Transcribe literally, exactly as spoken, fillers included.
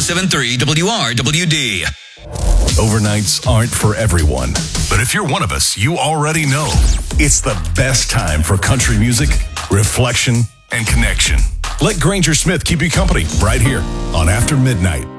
seven three W R W D. Overnights aren't for everyone, but if you're one of us, you already know it's the best time for country music, reflection, and connection. Let Granger Smith keep you company right here on After Midnight.